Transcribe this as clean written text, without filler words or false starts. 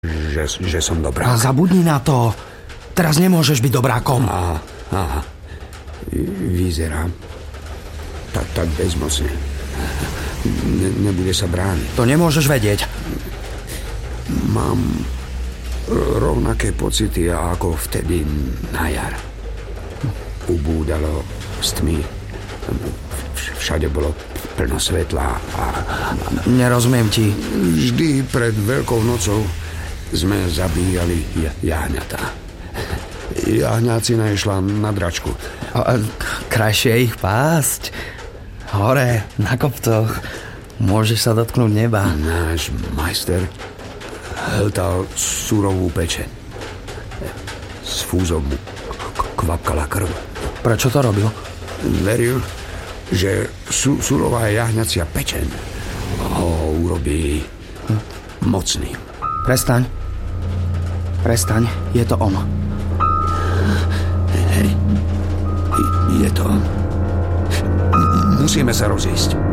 že som dobrák. A zabudni na to. Teraz nemôžeš byť dobrákom. Aha. Vyzerám tak bezmocne. Nebude sa brániť. To nemôžeš vedieť. Mám rovnaké pocity ako vtedy na jar. Ubúdalo z tmy. Všade bolo plno svetla a... Nerozumiem ti. Vždy pred Veľkou nocou sme zabíjali jahňatá. Jahňácina išla na dračku. Krajšie ich pásť. Hore, na kopcoch. Môžeš sa dotknúť neba. Náš majster hltal surovú pečeň. S fúzom mu kvapkala krv. Prečo to robil? Veril, že surová jahňacia pečeň ho urobí mocným. Prestaň, je to on. Hej, je to on. Musíme sa rozísť.